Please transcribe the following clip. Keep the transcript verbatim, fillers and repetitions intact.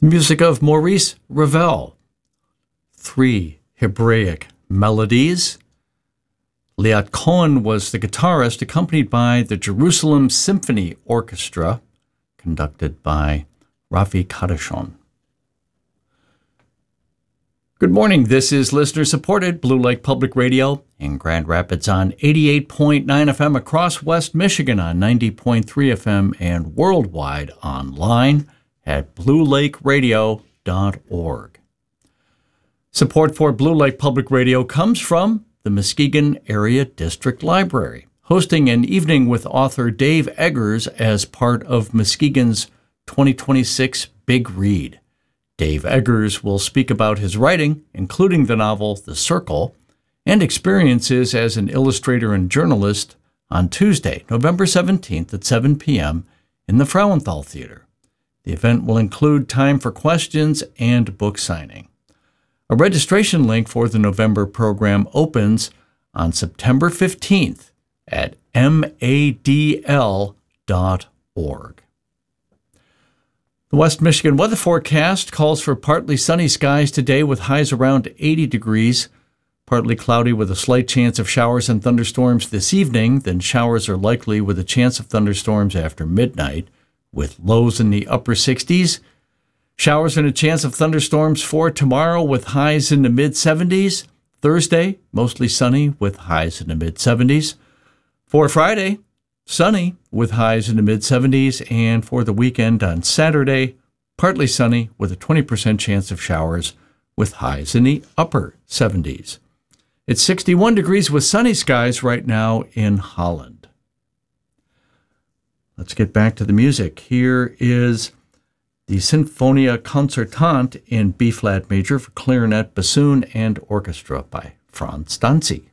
Music of Maurice Ravel. Three Hebraic melodies. Liat Cohen was the guitarist, accompanied by the Jerusalem Symphony Orchestra, conducted by Ravi Kadishon. Good morning. This is listener-supported Blue Lake Public Radio in Grand Rapids on eighty-eight point nine F M, across West Michigan on ninety point three F M, and worldwide online at blue lake radio dot org. Support for Blue Lake Public Radio comes from the Muskegon Area District Library, hosting an evening with author Dave Eggers as part of Muskegon's twenty twenty-six Big Read. Dave Eggers will speak about his writing, including the novel The Circle, and experiences as an illustrator and journalist on Tuesday, November seventeenth at seven p.m. in the Frauenthal Theater. The event will include time for questions and book signing. A registration link for the November program opens on September fifteenth at M A D L dot org. The West Michigan weather forecast calls for partly sunny skies today with highs around eighty degrees. Partly cloudy with a slight chance of showers and thunderstorms this evening. Then showers are likely with a chance of thunderstorms after midnight, with lows in the upper sixties. Showers and a chance of thunderstorms for tomorrow with highs in the mid-seventies. Thursday, mostly sunny with highs in the mid-seventies. For Friday, sunny with highs in the mid-seventies. And for the weekend on Saturday, partly sunny with a twenty percent chance of showers with highs in the upper seventies. It's sixty-one degrees with sunny skies right now in Holland. Let's get back to the music. Here is the Sinfonia Concertante in B-flat major for clarinet, bassoon, and orchestra by Franz Danzig.